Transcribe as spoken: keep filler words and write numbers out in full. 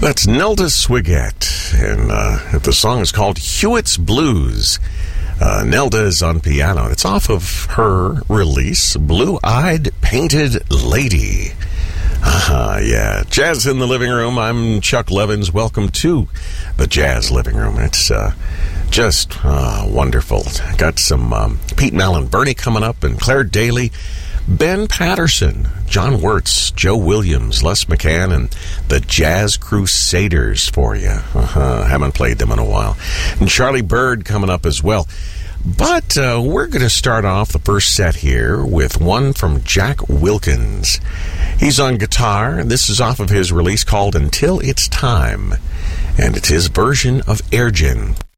That's Nelda Swiggett, and uh, the song is called Hewitt's Blues. Uh, Nelda is on piano. It's off of her release, Blue-Eyed Painted Lady. Uh-huh, yeah. Jazz in the Living Room. I'm Chuck Levins. Welcome to the Jazz Living Room. It's uh, just uh, wonderful. Got some um, Pete Malin-Burney coming up, and Claire Daly, Ben Patterson, John Wirtz, Joe Williams, Les McCann, and the Jazz Crusaders for you. Uh-huh. Haven't played them in a while. And Charlie Bird coming up as well. But uh, we're going to start off the first set here with one from Jack Wilkins. He's on guitar, and this is off of his release called Until It's Time. And it's his version of Air Gin.